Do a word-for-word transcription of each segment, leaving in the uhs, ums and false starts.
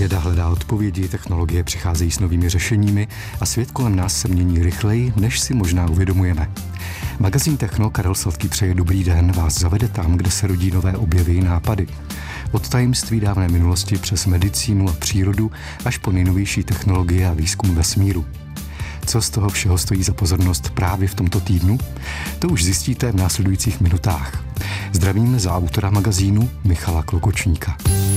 Věda hledá odpovědi, technologie přicházejí s novými řešeními a svět kolem nás se mění rychleji, než si možná uvědomujeme. Magazín Techno, Karel Sladký přeje dobrý den, vás zavede tam, kde se rodí nové objevy a nápady. Od tajemství dávné minulosti přes medicínu a přírodu až po nejnovější technologie a výzkum vesmíru. Co z toho všeho stojí za pozornost právě v tomto týdnu? To už zjistíte v následujících minutách. Zdravíme za autora magazínu Michala Klokočníka.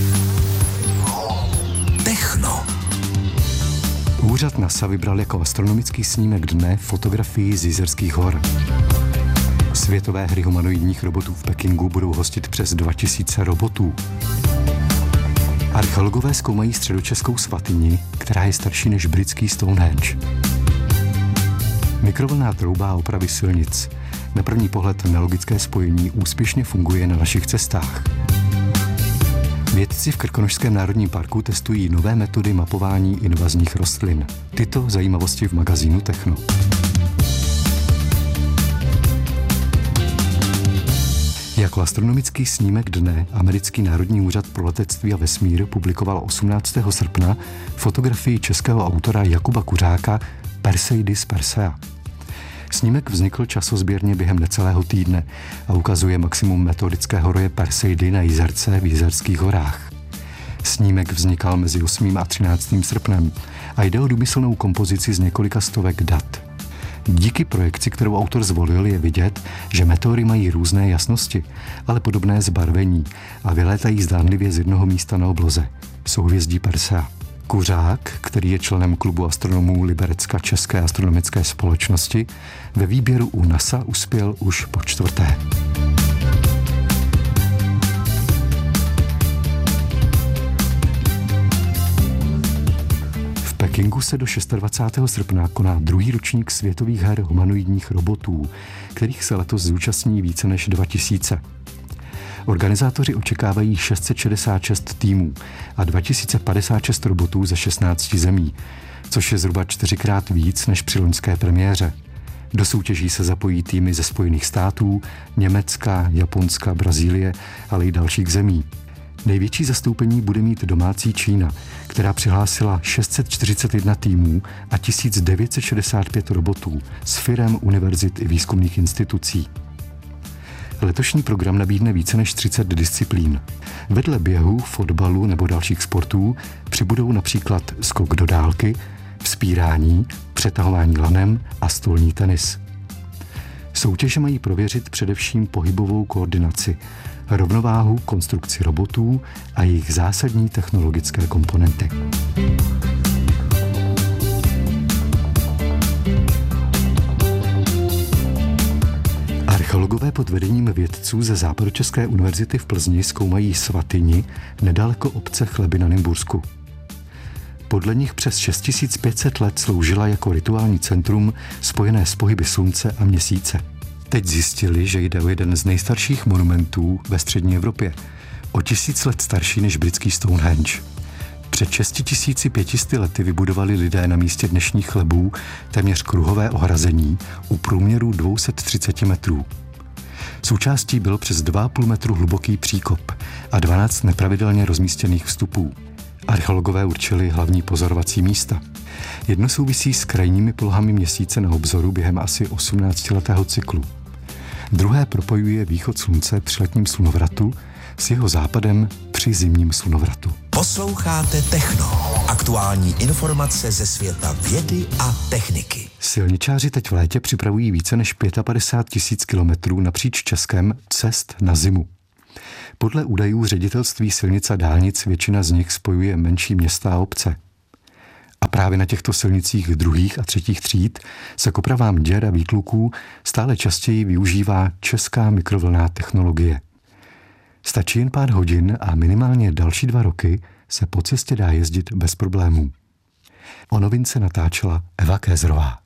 Techno. Úřad NASA vybral jako astronomický snímek dne fotografii z Jizerských hor. Světové hry humanoidních robotů v Pekingu budou hostit přes dva tisíce robotů. Archeologové zkoumají středočeskou svatyni, která je starší než britský Stonehenge. Mikrovlnná trouba a opravy silnic. Na první pohled nelogické spojení úspěšně funguje na našich cestách. Vědci v Krkonošském národním parku testují nové metody mapování invazních rostlin. Tyto zajímavosti v magazínu Techno. Jako astronomický snímek dne Americký národní úřad pro letectví a vesmír publikoval osmnáctého srpna fotografii českého autora Jakuba Kuřáka Perseidis Persea. Snímek vznikl časozběrně během necelého týdne a ukazuje maximum metodického roje Perseidy na Jizerce v Jizerských horách. Snímek vznikal mezi osmým a třináctým srpnem a jde o důmyslnou kompozici z několika stovek dat. Díky projekci, kterou autor zvolil, je vidět, že meteory mají různé jasnosti, ale podobné zbarvení a vylétají zdánlivě z jednoho místa na obloze, souhvězdí Persea. Kuřák, který je členem klubu astronomů Liberecka České astronomické společnosti, ve výběru u NASA uspěl už po čtvrté. V Pekingu se do dvacátého šestého srpna koná druhý ročník světových her humanoidních robotů, kterých se letos zúčastní více než dva tisíce. Organizátoři očekávají šest set šedesát šest týmů a dva tisíce padesát šest robotů ze šestnácti zemí, což je zhruba čtyřikrát víc než při loňské premiéře. Do soutěží se zapojí týmy ze Spojených států, Německa, Japonska, Brazílie, ale i dalších zemí. Největší zastoupení bude mít domácí Čína, která přihlásila šest set čtyřicet jedna týmů a tisíc devět set šedesát pět robotů z firem, univerzit i výzkumných institucí. Letošní program nabídne více než třicet disciplín. Vedle běhu, fotbalu nebo dalších sportů přibudou například skok do dálky, vzpírání, přetahování lanem a stolní tenis. Soutěže mají prověřit především pohybovou koordinaci, rovnováhu, konstrukci robotů a jejich zásadní technologické komponenty. Archeologové pod vedením vědců ze Západočeské univerzity v Plzni zkoumají svatyni nedaleko obce Chleby na Nymbursku. Podle nich přes šest tisíc pět set let sloužila jako rituální centrum spojené s pohyby slunce a měsíce. Teď zjistili, že jde o jeden z nejstarších monumentů ve střední Evropě, o tisíc let starší než britský Stonehenge. Před šesti tisíci pěti sty lety vybudovali lidé na místě dnešních Chlebů téměř kruhové ohrazení u průměru dvě stě třicet metrů. Součástí byl přes dva a půl metru hluboký příkop a dvanáct nepravidelně rozmístěných vstupů. Archeologové určili hlavní pozorovací místa. Jedno souvisí s krajními polohami měsíce na obzoru během asi osmnáctiletého cyklu. Druhé propojuje východ slunce při letním slunovratu s jeho západem při zimním slunovratu. Posloucháte Techno. Aktuální informace ze světa vědy a techniky. Silničáři teď v létě připravují více než padesát pět tisíc kilometrů napříč Českem cest na zimu. Podle údajů ředitelství silnic a dálnic většina z nich spojuje menší města a obce. A právě na těchto silnicích druhých a třetích tříd se k opravám děr a výtluků stále častěji využívá česká mikrovlnná technologie. Stačí jen pár hodin a minimálně další dva roky se po cestě dá jezdit bez problémů. O novince natáčela Eva Kézrová.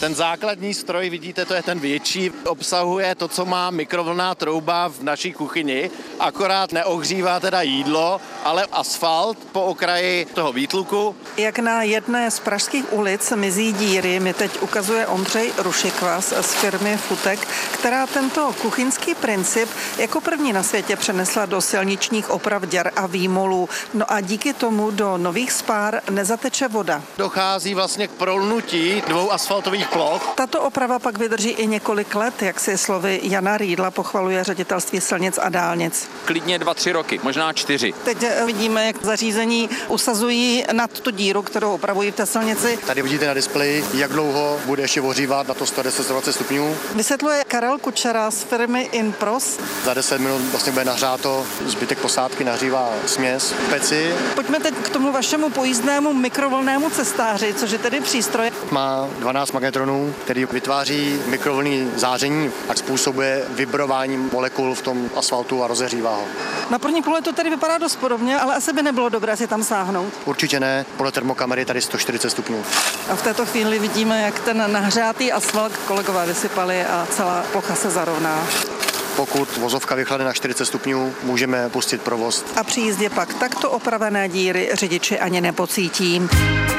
Ten základní stroj, vidíte, to je ten větší, obsahuje to, co má mikrovlnná trouba v naší kuchyni, akorát neohřívá teda jídlo, ale asfalt po okraji toho výtluku. Jak na jedné z pražských ulic mizí díry, mi teď ukazuje Ondřej Rušikvas z firmy Futek, která tento kuchyňský princip jako první na světě přenesla do silničních oprav děr a výmolů. No a díky tomu do nových spár nezateče voda. Dochází vlastně k prolnutí dvou asfaltových ploch. Tato oprava pak vydrží i několik let, jak si slovy Jana Rýdla pochvaluje Ředitelství silnic a dálnic. Klidně dva, tři roky, možná čtyři. Teď vidíme, jak zařízení usazují nad tu díru, kterou opravují v té silnici. Tady vidíte na displeji, jak dlouho bude ještě ohřívat na to sto deset stupňů. Vysvětluje Karel Kučera z firmy Inpros. Za deset minut vlastně bude nahřáto, zbytek posádky nahřívá směs v peci. Pojďme teď k tomu vašemu pojízdnému mikrovlnnému cestáři, což je tedy přístroj. Má dvanáct magnetronů, který vytváří mikrovlnný záření a způsobuje vibrování molekul v tom asfaltu a rozehřívá ho. Na první pohled to tedy vypadá dost podobně, ale asi by nebylo dobré si tam sáhnout. Určitě ne, podle termokamery tady sto čtyřicet stupňů. A v této chvíli vidíme, jak ten nahřátý asfalt kolegové vysypali a celá plocha se zarovná. Pokud vozovka vychlade na čtyřicet stupňů, můžeme pustit provoz. A při jízdě pak takto opravené díry řidiči ani nepocítí.